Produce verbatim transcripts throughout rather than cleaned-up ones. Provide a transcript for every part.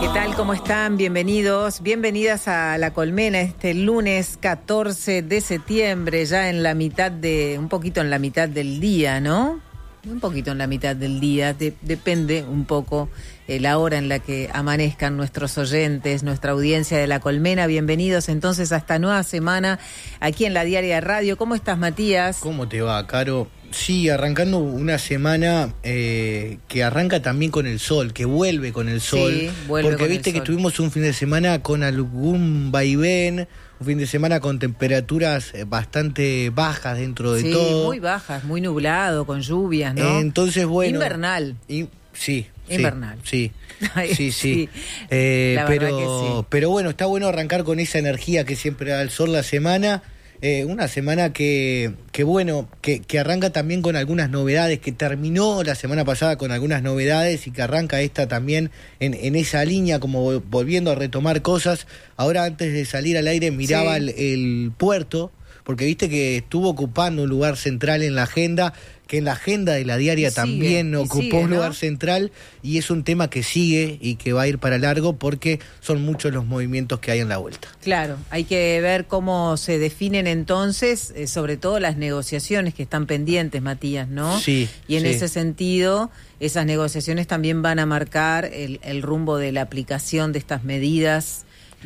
¿Qué tal? ¿Cómo están? Bienvenidos, bienvenidas a La Colmena este lunes catorce de septiembre, ya en la mitad de, un poquito en la mitad del día, ¿no? Un poquito en la mitad del día, de, depende un poco eh, la hora en la que amanezcan nuestros oyentes, nuestra audiencia de La Colmena. Bienvenidos entonces a esta nueva semana aquí en la Diaria Radio. ¿Cómo estás, Matías? ¿Cómo te va, Caro? Sí, arrancando una semana eh, que arranca también con el sol, que vuelve con el sol. Sí, vuelve porque con viste el que sol. tuvimos un fin de semana con algún vaivén, un fin de semana con temperaturas bastante bajas dentro de sí, todo. muy bajas, muy nublado, con lluvias, ¿no? Entonces, bueno... Invernal. Y, sí. Invernal. Sí, Ay, sí, sí. sí. Eh, La verdad pero, que sí. pero bueno, está bueno arrancar con esa energía que siempre da el sol la semana. Eh, una semana que, que bueno, que, que arranca también con algunas novedades, que terminó la semana pasada con algunas novedades y que arranca esta también en, en esa línea, como volviendo a retomar cosas. Ahora, antes de salir al aire, miraba Sí. el, el puerto, porque viste que estuvo ocupando un lugar central en la agenda, que en la agenda de la diaria Y sigue, también y ocupó sigue, un ¿no? lugar central, y es un tema que sigue y que va a ir para largo porque son muchos los movimientos que hay en la vuelta. Claro, hay que ver cómo se definen entonces, eh, sobre todo las negociaciones que están pendientes, Matías, ¿no? Sí, Y en sí. ese sentido, esas negociaciones también van a marcar el, el rumbo de la aplicación de estas medidas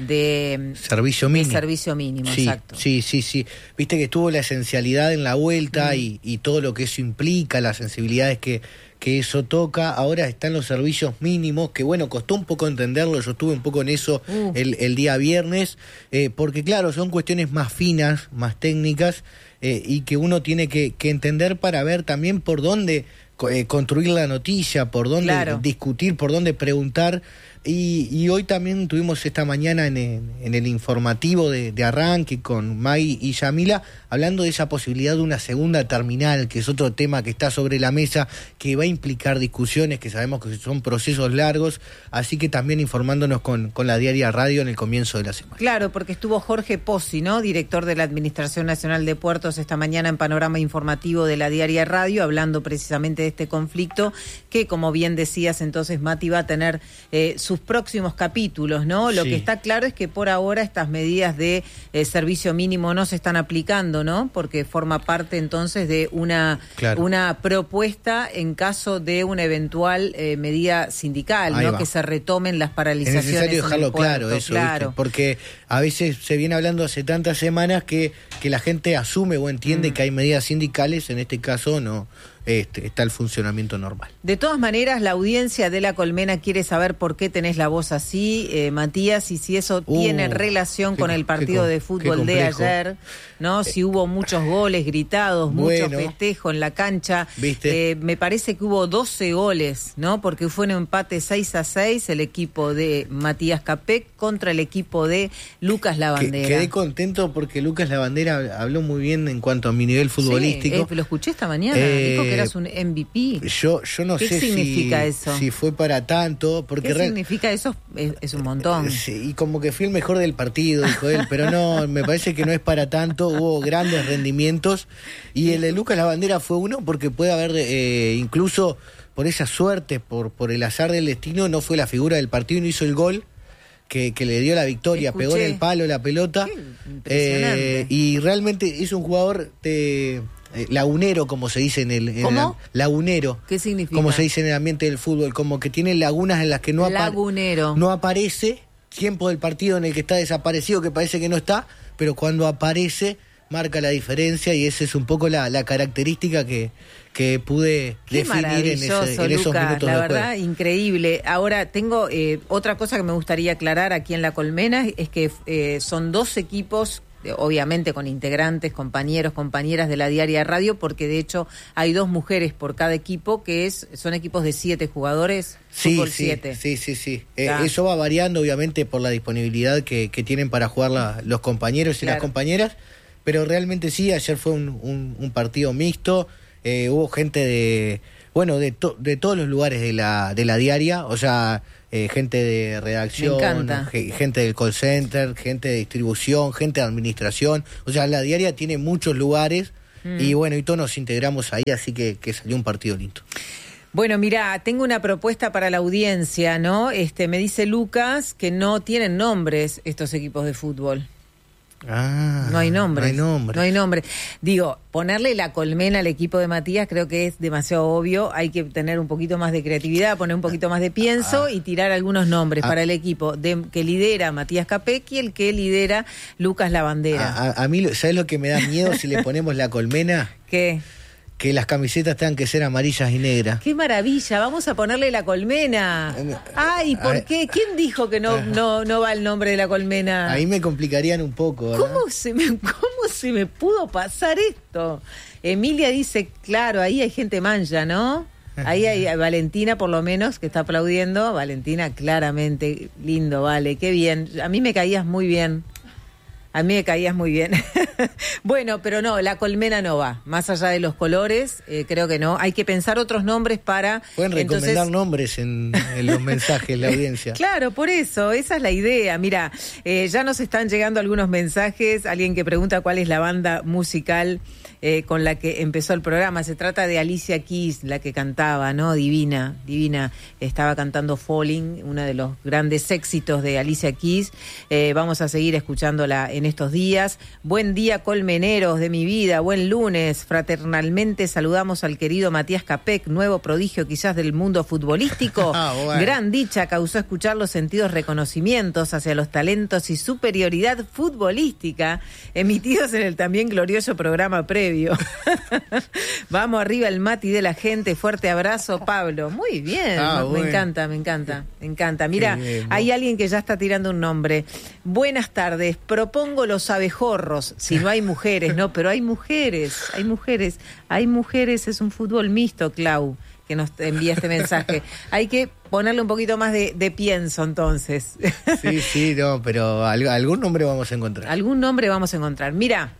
de Servicio de mínimo. servicio mínimo, Sí, exacto. sí, sí, sí. Viste que estuvo la esencialidad en la vuelta Mm. y, y todo lo que eso implica, las sensibilidades que, que eso toca. Ahora están los servicios mínimos, que bueno, costó un poco entenderlo, yo estuve un poco en eso Uh. el, el día viernes, eh, porque claro, son cuestiones más finas, más técnicas, eh, y que uno tiene que, que entender para ver también por dónde co- eh, construir la noticia, por dónde Claro. discutir, por dónde preguntar. Y, y hoy también tuvimos esta mañana en el, en el informativo de, de arranque con May y Yamila, hablando de esa posibilidad de una segunda terminal, que es otro tema que está sobre la mesa, que va a implicar discusiones, que sabemos que son procesos largos, así que también informándonos con, con la Diaria Radio en el comienzo de la semana. Claro, porque estuvo Jorge Pozzi, ¿no? Director de la Administración Nacional de Puertos, esta mañana en Panorama Informativo de la Diaria Radio, hablando precisamente de este conflicto, que como bien decías, entonces Mati va a tener eh, sus próximos capítulos, ¿no? Lo Sí. que está claro es que por ahora estas medidas de eh, servicio mínimo no se están aplicando, ¿no? Porque forma parte entonces de una, Claro. una propuesta en caso de una eventual eh, medida sindical, Ahí ¿no? va. Que se retomen las Es paralizaciones. necesario en el dejarlo claro puerto, eso, claro. ¿viste? Porque a veces se viene hablando hace tantas semanas que, que la gente asume o entiende Mm. que hay medidas sindicales, en este caso no, este, está el funcionamiento normal. De todas maneras, la audiencia de La Colmena quiere saber por qué tenés la voz así, eh, Matías, y si eso Uh, tiene relación qué con co- el partido qué co- de qué fútbol de complejo. ayer, ¿no? Si hubo muchos goles gritados, mucho Bueno. festejo en la cancha. ¿Viste? Eh, me parece que hubo doce goles, ¿no? Porque fue un empate seis a seis el equipo de Matías Capec contra el equipo de Lucas Que- Lavandera. quedé contento porque Lucas Lavandera habló muy bien en cuanto a mi nivel futbolístico. Sí, eh, lo escuché esta mañana, Eh, dijo que eras un M V P. Yo, yo no ¿Qué sé significa si, eso? si fue para tanto, porque ¿Qué real- significa eso? Es, es un montón. Sí, y como que fui el mejor del partido, dijo él, pero no, me parece que no es para tanto, hubo grandes rendimientos, y el de Lucas Lavandera fue uno porque puede haber, eh, incluso por esa suerte, por, por el azar del destino, no fue la figura del partido y no hizo el gol que, que le dio la victoria, Escuché. pegó en el palo la pelota, Qué impresionante. eh, y realmente es un jugador de, eh, lagunero, como se dice en el... en ¿Cómo? la- lagunero. ¿Qué significa? Como se dice en el ambiente del fútbol, como que tiene lagunas en las que no, apa- Lagunero. no aparece, tiempo del partido en el que está desaparecido, que parece que no está, pero cuando aparece marca la diferencia, y esa es un poco la, la característica que, que pude Qué definir en, ese- maravilloso, en esos Lucas, minutos la de verdad, juego. increíble. Ahora, tengo eh, otra cosa que me gustaría aclarar aquí en La Colmena, es que eh, son dos equipos, eh, obviamente con integrantes, compañeros, compañeras de la Diaria Radio, porque de hecho hay dos mujeres por cada equipo, que es son equipos de siete jugadores, Sí, fútbol sí, siete. sí, sí, sí. Eh, Está. eso va variando, obviamente, por la disponibilidad que, que tienen para jugar la- los compañeros y Claro. las compañeras, pero realmente sí, ayer fue un, un, un partido mixto, eh, hubo gente de, bueno, de, to- de todos los lugares de la, de la Diaria, o sea, eh, gente de redacción, Me encanta. ge- gente del call center, gente de distribución, gente de administración, o sea, la Diaria tiene muchos lugares, Mm. y bueno, y todos nos integramos ahí, así que, que salió un partido lindo. Bueno, mira, tengo una propuesta para la audiencia, ¿no? Este, me dice Lucas que no tienen nombres estos equipos de fútbol. Ah, no hay nombres. No hay nombres. No hay nombre. Digo, ponerle la colmena al equipo de Matías creo que es demasiado obvio. Hay que tener un poquito más de creatividad, poner un poquito más de pienso ah, y tirar algunos nombres ah, para el equipo de, que lidera Matías Capecchi y el que lidera Lucas Lavandera. A, a, a mí, ¿sabes lo que me da miedo si le ponemos la colmena? ¿Qué? Que las camisetas tengan que ser amarillas y negras. ¡Qué maravilla! Vamos a ponerle la colmena. Ay, ¿por Ay, qué? ¿Quién dijo que no, no, no va el nombre de la colmena? Ahí me complicarían un poco, ¿verdad? ¿Cómo se me, cómo se me pudo pasar esto? Emilia dice, claro, ahí hay gente mancha, ¿no? Ahí hay a Valentina, por lo menos, que está aplaudiendo. Valentina, claramente, lindo, vale, qué bien. A mí me caías muy bien. A mí me caías muy bien. Bueno, pero no, la colmena no va. Más allá de los colores, eh, creo que no. Hay que pensar otros nombres para... Pueden recomendar entonces... nombres en, en los mensajes, la audiencia. Claro, por eso, esa es la idea. Mira, eh, ya nos están llegando algunos mensajes. Alguien que pregunta cuál es la banda musical eh, con la que empezó el programa. Se trata de Alicia Keys, la que cantaba, ¿no? Divina, divina. Estaba cantando Falling, uno de los grandes éxitos de Alicia Keys. Eh, vamos a seguir escuchándola en estos días. Buen día, colmeneros de mi vida, buen lunes. Fraternalmente saludamos al querido Matías Capec, nuevo prodigio quizás del mundo futbolístico. Ah, bueno. Gran dicha causó escuchar los sentidos reconocimientos hacia los talentos y superioridad futbolística emitidos en el también glorioso programa previo. Vamos arriba el Mati de la gente, fuerte abrazo, Pablo. Muy bien, ah, me, bueno. me encanta, me encanta, me encanta. Mira, bien, hay ¿no? alguien que ya está tirando un nombre. Buenas tardes, propongo los abejorros, si no hay mujeres, no, pero hay mujeres, hay mujeres, hay mujeres, es un fútbol mixto, Clau, que nos envía este mensaje. Hay que ponerle un poquito más de, de pienso, entonces. Sí, sí, no, pero algún nombre vamos a encontrar. Algún nombre vamos a encontrar. Mira,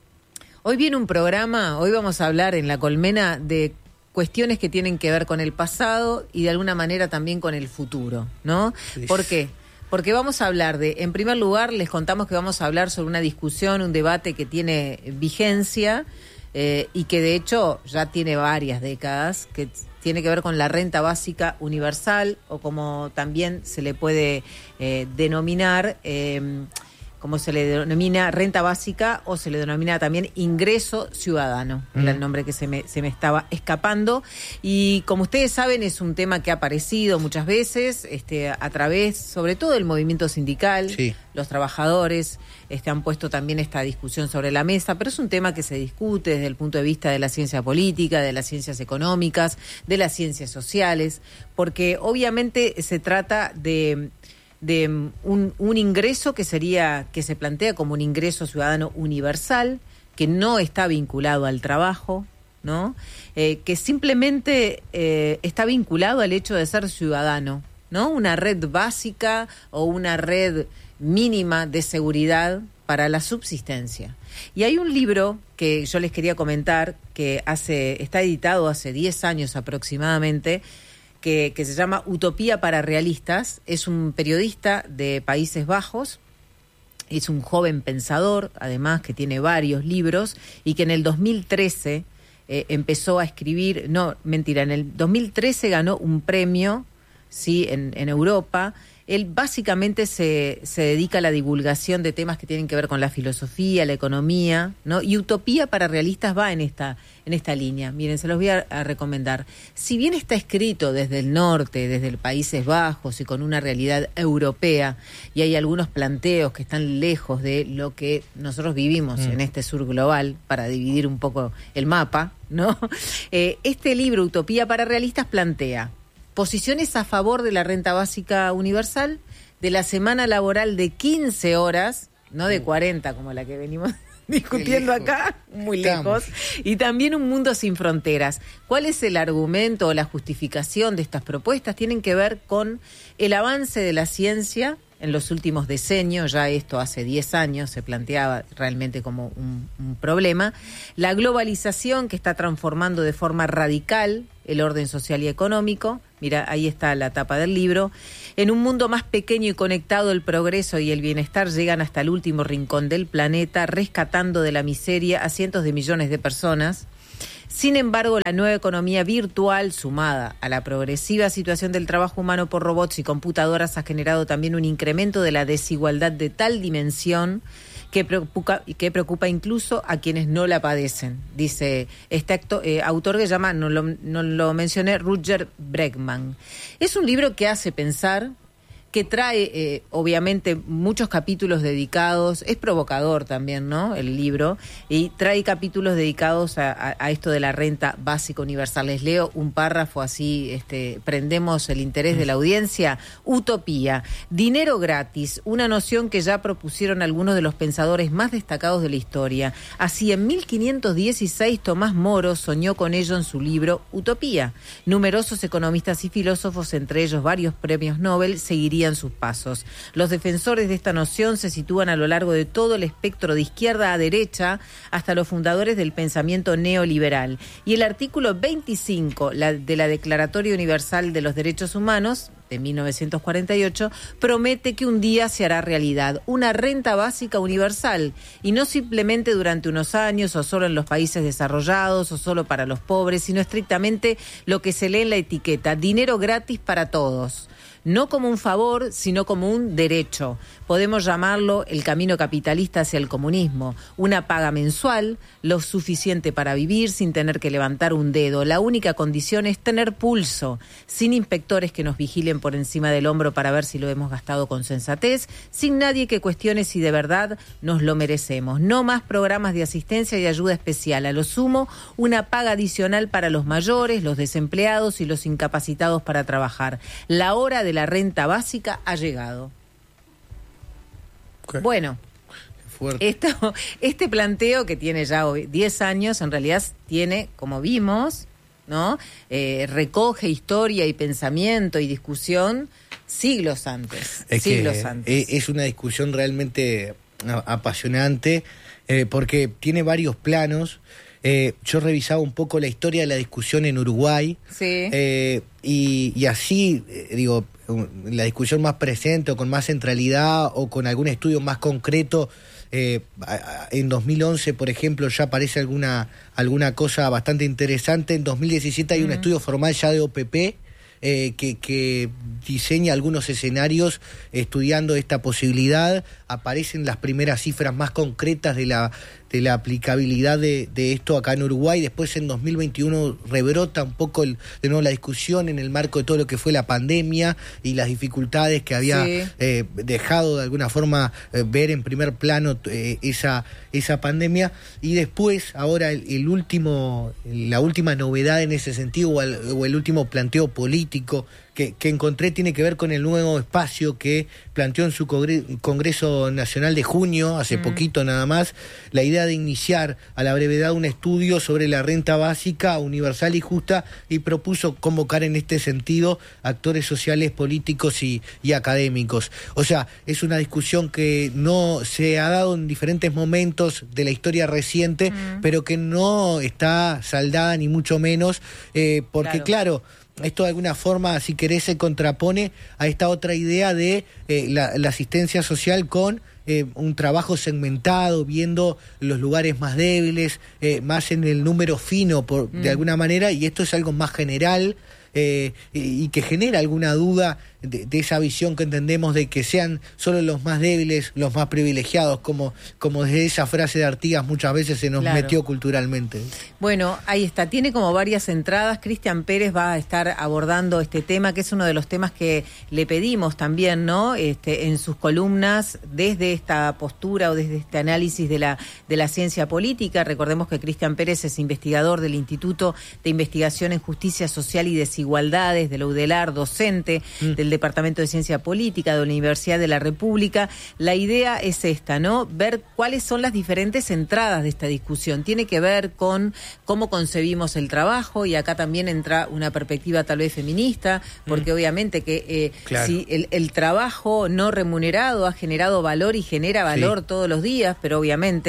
hoy viene un programa, hoy vamos a hablar en La Colmena de cuestiones que tienen que ver con el pasado y de alguna manera también con el futuro, ¿no? Sí. ¿Por qué? Porque vamos a hablar de, en primer lugar, les contamos que vamos a hablar sobre una discusión, un debate que tiene vigencia eh, y que de hecho ya tiene varias décadas, que tiene que ver con la renta básica universal o como también se le puede eh, denominar... Eh, como se le denomina renta básica o se le denomina también ingreso ciudadano, mm. era el nombre que se me, se me estaba escapando. Y como ustedes saben, es un tema que ha aparecido muchas veces este, a través, sobre todo, del movimiento sindical. Sí. Los trabajadores este, han puesto también esta discusión sobre la mesa, pero es un tema que se discute desde el punto de vista de la ciencia política, de las ciencias económicas, de las ciencias sociales, porque obviamente se trata de... de un, un ingreso que sería, que se plantea como un ingreso ciudadano universal, que no está vinculado al trabajo, ¿no? Eh, que simplemente eh, está vinculado al hecho de ser ciudadano, ¿no? Una red básica o una red mínima de seguridad para la subsistencia. Y hay un libro que yo les quería comentar, que hace, está editado hace diez años aproximadamente, Que, que se llama Utopía para Realistas. Es un periodista de Países Bajos, es un joven pensador, además, que tiene varios libros, y que en el dos mil trece eh, empezó a escribir, no, mentira, en el dos mil trece ganó un premio, sí, en, en Europa. Él básicamente se, se dedica a la divulgación de temas que tienen que ver con la filosofía, la economía, ¿no? Y Utopía para Realistas va en esta, en esta línea. Miren, se los voy a, a recomendar. Si bien está escrito desde el norte, desde el Países Bajos y con una realidad europea, y hay algunos planteos que están lejos de lo que nosotros vivimos mm. en este sur global, para dividir un poco el mapa, ¿no? Eh, este libro, Utopía para Realistas, plantea posiciones a favor de la renta básica universal, de la semana laboral de quince horas, no de cuarenta como la que venimos discutiendo acá, muy lejos, y también un mundo sin fronteras. ¿Cuál es el argumento o la justificación de estas propuestas? Tienen que ver con el avance de la ciencia en los últimos decenios, ya esto hace diez años se planteaba realmente como un, un problema, la globalización que está transformando de forma radical el orden social y económico. Mira, ahí está la tapa del libro. En un mundo más pequeño y conectado, el progreso y el bienestar llegan hasta el último rincón del planeta, rescatando de la miseria a cientos de millones de personas. Sin embargo, la nueva economía virtual, sumada a la progresiva situación del trabajo humano por robots y computadoras, ha generado también un incremento de la desigualdad de tal dimensión que preocupa, que preocupa incluso a quienes no la padecen, dice este acto, eh, autor que se llama, no lo, no lo mencioné, Rutger Bregman. Es un libro que hace pensar, que trae, eh, obviamente, muchos capítulos dedicados, es provocador también, ¿no?, el libro, y trae capítulos dedicados a, a, a esto de la renta básica universal. Les leo un párrafo así, este, prendemos el interés de la audiencia. Utopía, dinero gratis, una noción que ya propusieron algunos de los pensadores más destacados de la historia. Así, en mil quinientos dieciséis, Tomás Moro soñó con ello en su libro Utopía. Numerosos economistas y filósofos, entre ellos varios premios Nobel, seguirían sus pasos. Los defensores de esta noción se sitúan a lo largo de todo el espectro de izquierda a derecha hasta los fundadores del pensamiento neoliberal. Y el artículo veinticinco la, de la Declaratoria Universal de los Derechos Humanos de mil novecientos cuarenta y ocho promete que un día se hará realidad una renta básica universal, y no simplemente durante unos años o solo en los países desarrollados o solo para los pobres, sino estrictamente lo que se lee en la etiqueta: dinero gratis para todos. No como un favor, sino como un derecho. Podemos llamarlo el camino capitalista hacia el comunismo. Una paga mensual, lo suficiente para vivir sin tener que levantar un dedo. La única condición es tener pulso, sin inspectores que nos vigilen por encima del hombro para ver si lo hemos gastado con sensatez, sin nadie que cuestione si de verdad nos lo merecemos. No más programas de asistencia y ayuda especial. A lo sumo, una paga adicional para los mayores, los desempleados y los incapacitados para trabajar. La hora de la renta básica ha llegado. Okay. Bueno, esto, este planteo, que tiene ya diez años, en realidad tiene, como vimos, ¿no? Eh, recoge historia y pensamiento y discusión siglos antes. Es siglos que antes. Es una discusión realmente apasionante, eh, porque tiene varios planos. Eh, yo revisaba un poco la historia de la discusión en Uruguay, sí. eh, y, y así, eh, digo, la discusión más presente o con más centralidad o con algún estudio más concreto, eh, en dos mil once, por ejemplo, ya aparece alguna, alguna cosa bastante interesante. En dos mil diecisiete hay uh-huh. un estudio formal ya de O P P, Eh, que, que diseña algunos escenarios estudiando esta posibilidad. Aparecen las primeras cifras más concretas de la, de la aplicabilidad de, de esto acá en Uruguay. Después, en dos mil veintiuno, rebrota un poco el, de nuevo la discusión en el marco de todo lo que fue la pandemia y las dificultades que había sí. eh, dejado de alguna forma eh, ver en primer plano eh, esa, esa pandemia. Y después, ahora el, el último, la última novedad en ese sentido, o el, o el último planteo político Que, que encontré tiene que ver con el nuevo espacio que planteó en su congre- Congreso Nacional de junio, hace mm. poquito nada más, la idea de iniciar a la brevedad un estudio sobre la renta básica universal y justa, y propuso convocar en este sentido actores sociales, políticos y, y académicos. O sea, es una discusión que no se ha dado en diferentes momentos de la historia reciente, mm. pero que no está saldada ni mucho menos, eh, porque claro, claro esto de alguna forma, si querés, se contrapone a esta otra idea de eh, la, la asistencia social con eh, un trabajo segmentado, viendo los lugares más débiles, eh, más en el número fino, por, mm. de alguna manera, y esto es algo más general, eh, y, y que genera alguna duda de, de esa visión que entendemos de que sean solo los más débiles, los más privilegiados, como, como desde esa frase de Artigas muchas veces se nos claro. metió culturalmente. Bueno, ahí está, tiene como varias entradas. Cristian Pérez va a estar abordando este tema, que es uno de los temas que le pedimos también, ¿no? Este, en sus columnas, desde esta postura o desde este análisis de la, de la ciencia política. Recordemos que Cristian Pérez es investigador del Instituto de Investigación en Justicia Social y Desigualdades de la U D E L A R, docente mm. del Departamento de Ciencia Política de la Universidad de la República. La idea es esta, ¿no? Ver cuáles son las diferentes entradas de esta discusión. Tiene que ver con cómo concebimos el trabajo, y acá también entra una perspectiva tal vez feminista, porque mm. obviamente que eh, claro. si el, el trabajo no remunerado ha generado valor y genera valor sí. todos los días, pero obviamente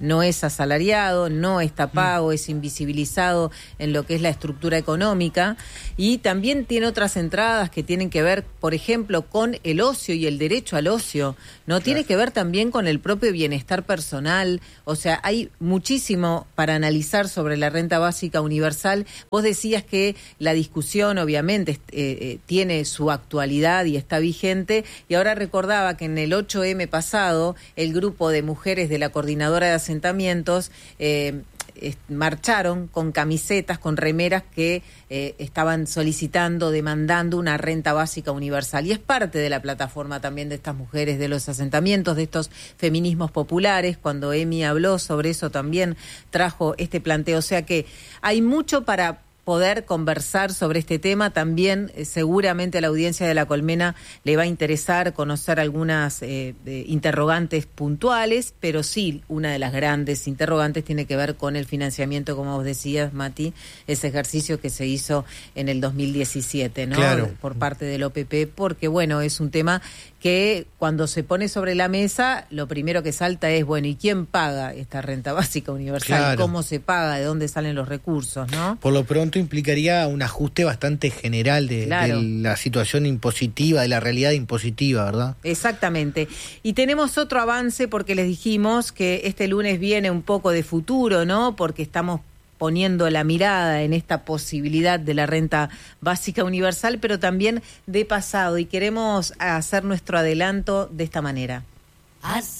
no es asalariado, no está pago, mm. es invisibilizado en lo que es la estructura económica, y también tiene otras entradas que tienen que ver, por ejemplo, con el ocio y el derecho al ocio, ¿no? Claro. Tiene que ver también con el propio bienestar personal, o sea, hay muchísimo para analizar sobre la renta básica universal. Vos decías que la discusión obviamente eh, eh, tiene su actualidad y está vigente, y ahora recordaba que en el ocho eme pasado el grupo de mujeres de la Coordinadora de Asentamientos eh, marcharon con camisetas, con remeras que eh, estaban solicitando, demandando una renta básica universal. Y es parte de la plataforma también de estas mujeres de los asentamientos, de estos feminismos populares. Cuando Emi habló sobre eso también trajo este planteo. O sea que hay mucho para poder conversar sobre este tema. También eh, seguramente a la audiencia de La Colmena le va a interesar conocer algunas eh, eh, interrogantes puntuales, pero sí, una de las grandes interrogantes tiene que ver con el financiamiento, como vos decías, Mati, ese ejercicio que se hizo en el dos mil diecisiete, ¿no? Claro. Por parte del O P P, porque bueno, es un tema que cuando se pone sobre la mesa, lo primero que salta es, bueno, ¿y quién paga esta renta básica universal? Claro. ¿Cómo se paga? ¿De dónde salen los recursos? ¿No? Por lo pronto implicaría un ajuste bastante general de, claro. de la situación impositiva, de la realidad impositiva, ¿verdad? Exactamente. Y tenemos otro avance porque les dijimos que este lunes viene un poco de futuro, ¿no? Porque estamos poniendo la mirada en esta posibilidad de la renta básica universal, pero también de pasado, y queremos hacer nuestro adelanto de esta manera.